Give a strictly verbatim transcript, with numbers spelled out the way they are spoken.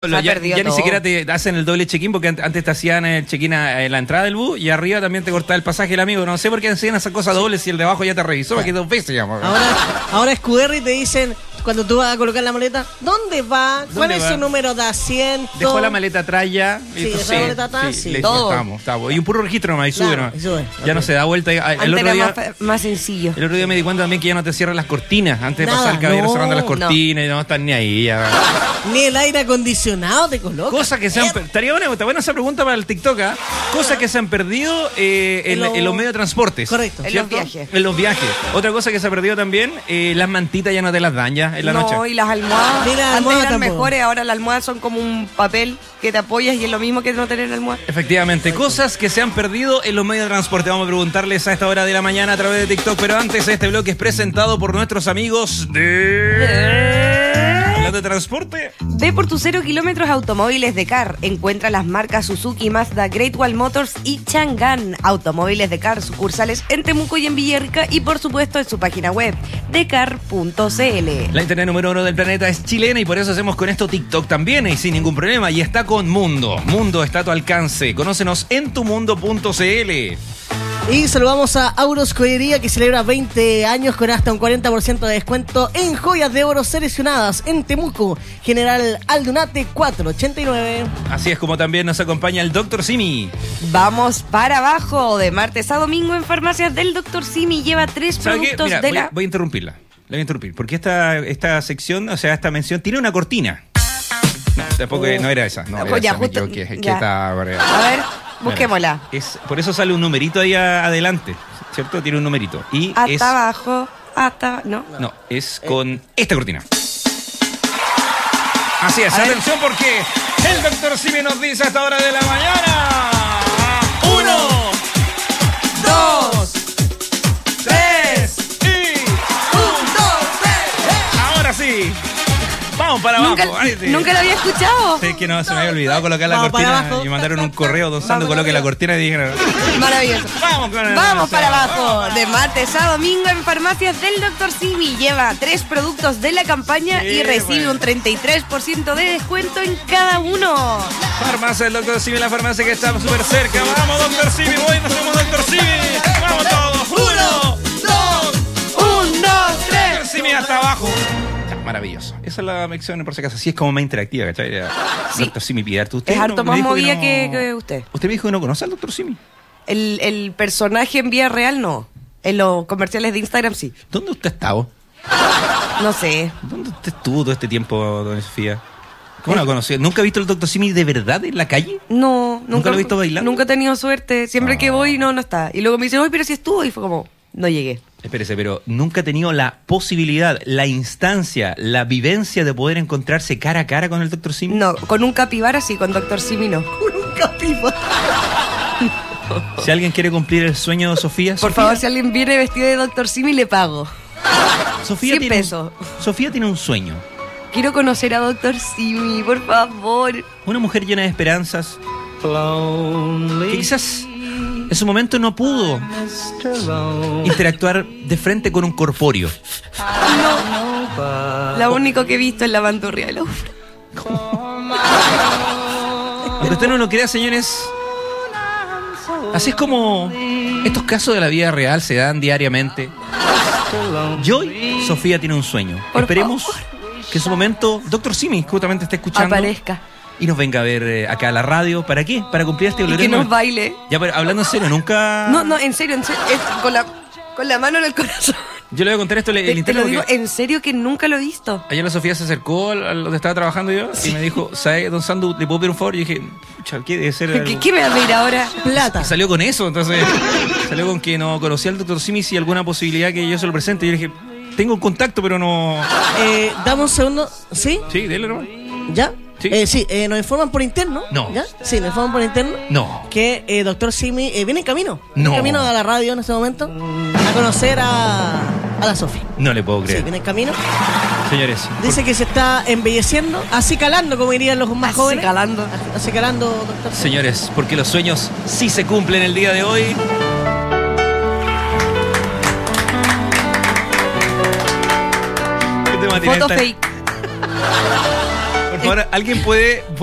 Lo, ya ya ni siquiera te hacen el doble check-in porque antes te hacían el check-in en la entrada del bus y arriba también te cortaba el pasaje el amigo. No sé por qué hacían esa cosa doble si el de abajo ya te revisó, porque dos veces ya. Ahora, ahora es Q R y te dicen, cuando tú vas a colocar la maleta, ¿dónde va? ¿Cuál ¿Dónde es va? su número de asiento? Dejó la maleta atrás ya. Sí, dejó la maleta atrás, sí. le- Todo. Estamos, estamos. Y un puro registro nomás y sube Claro, nomás. y sube. Ya Ok. no se da vuelta. El Antes otro era día... más, más sencillo. El otro día me di cuenta también que ya no te cierran las cortinas. Antes de Nada, pasar el caballero no, cerrando las no. cortinas y no están ni ahí. Ya. Ni el aire acondicionado te coloca. Cosas que se han per- estaría buena, está buena esa pregunta para el TikTok, ¿ah? Cosas que se han perdido eh, en, En lo- en los medios de transporte. Correcto. En los ¿cierto? viajes. En los viajes. Otra cosa que se ha perdido también, eh, las mantitas ya no te las dan ya en la no, noche. y las almohadas. Ni las Antes almohadas eran tampoco. mejores, ahora las almohadas son como un papel que te apoyas y es lo mismo que no tener almohada. Efectivamente, cosas que se han perdido en los medios de transporte. Vamos a preguntarles a esta hora de la mañana a través de TikTok, pero antes este bloque es presentado por nuestros amigos de... Hablando de transporte. Ve por tus cero kilómetros Automóviles de Car. Encuentra las marcas Suzuki, Mazda, Great Wall Motors y Chang'an. Automóviles de Car, sucursales en Temuco y en Villarrica y por supuesto en su página web, decar punto c l. La internet número uno del planeta es chilena y por eso hacemos con esto TikTok también y sin ningún problema. Y está con Mundo. Mundo está a tu alcance. Conócenos en tumundo punto c l. Y saludamos a Auros Joyería, que celebra veinte años con hasta un cuarenta por ciento de descuento en joyas de oro seleccionadas en Temuco, General Aldunate cuatrocientos ochenta y nueve. Así es como también nos acompaña el doctor Simi. Vamos para abajo. De martes a domingo en farmacias del doctor Simi lleva tres ¿Sabe qué? productos Mira, de voy, la... voy a interrumpirla. La voy a interrumpir. Porque esta, esta sección, o sea, esta mención tiene una cortina. No, tampoco no era esa. No, era Pues ya, esa, me justo- equivoqué. Es que ya. está- A ver, busquémosla. Es, por eso sale un numerito ahí a- adelante, ¿cierto? Tiene un numerito. Y Hasta es... abajo, hasta... ¿No? No, es con esta cortina. Así es, A ver. atención porque el doctor Simi nos dice a esta hora de la mañana. Uno, dos, tres y... Un, dos, tres. Ahora sí. Vamos para ¿Nunca, abajo. Ay, sí. ¿Nunca lo había escuchado? Sí, es que no, se me había olvidado colocar la Vamos para cortina abajo. y mandaron un correo, don Sando, Vamos coloque arriba. la cortina y dijeron... Maravilloso. Vamos con el- Vamos para Vamos. abajo. De martes a domingo en farmacias del doctor Simi. Lleva tres productos de la campaña Sí, y recibe bueno. un treinta y tres por ciento de descuento en cada uno. Farmacia del doctor Simi, la farmacia que está súper cerca. Vamos, doctor Simi, voy, nos somos doctor Simi. Vamos todos. Uno, dos, Un, dos, doctor tres. Simi hasta abajo. Ya, maravilloso. Esa es la mención, por si acaso. Así es como más interactiva, ¿cachai? Sí. Doctor Simi Pidarte. Usted Es no- harto me más dijo movida no- que, que usted. Usted me dijo que no conoce al doctor Simi. El, el personaje en vía real no. En los comerciales de Instagram sí. ¿Dónde usted ha estado? No sé. ¿Dónde usted estuvo todo este tiempo, doña Sofía? ¿Cómo la conoció? ¿Nunca ha visto al doctor Simi de verdad en la calle? No, nunca, lo he visto bailando? Nunca he tenido suerte. Siempre Ah. que voy, no, no está. Y luego me dicen, oye, pero si estuvo. Y fue como, no llegué. Espérese, pero nunca ha tenido la posibilidad, la instancia, la vivencia de poder encontrarse cara a cara con el doctor Simi. No, con un capibara sí, con doctor Simi no. Un capibara. Si alguien quiere cumplir el sueño de Sofía, Por Sofía, favor, si alguien viene vestido de doctor Simi, le pago. Sofía cien tiene, pesos. Un, Sofía tiene un sueño. Quiero conocer a doctor Simi, por favor. Una mujer llena de esperanzas. Que quizás en su momento no pudo interactuar de frente con un corpóreo. No. Lo único que he visto es la bandurria de la ufra. Aunque usted no lo crea, señores, así es como estos casos de la vida real se dan diariamente. Y hoy Sofía tiene un sueño. Por Esperemos favor. que en su momento doctor Simi justamente esté escuchando Aparezca. y nos venga a ver eh, acá a la radio. ¿Para qué? Para cumplir este Y que glorioso- nos baile. Ya, pero hablando en serio, nunca... No, no, en serio, en serio. es con, la, con la mano en el corazón. Yo le voy a contar esto el, Te, te interno lo digo porque en serio que nunca lo he visto. ayer la Sofía se acercó al- a donde estaba trabajando yo y me dijo, ¿sabe, don Sandu, le puedo pedir un favor? Y dije, pucha, ¿qué debe ser? ¿Qué, algo?" qué me va a pedir ahora? Plata. Y salió con eso, entonces salió con que no conocía al doctor Simi, si alguna posibilidad que yo se lo presente. Y yo le dije, tengo un contacto, pero no... Eh, dame un segundo. ¿Sí? Sí, dele nomás. ¿Ya? Sí. Eh, sí, eh, nos informan por interno. No. ¿Ya? Sí, nos informan por interno. No. Que eh, doctor Simi eh, viene en camino. Viene No. en camino a la radio en este momento. A conocer a, a la Sofi. No le puedo Sí, creer. viene en camino. Señores, Dice que se está embelleciendo, acicalando, como dirían los más jóvenes. Acicalando. Acicalando, doctor. señores, porque los sueños sí se cumplen el día de hoy. ¿Qué tema tiene Foto esta? fake. Por Por favor, alguien puede,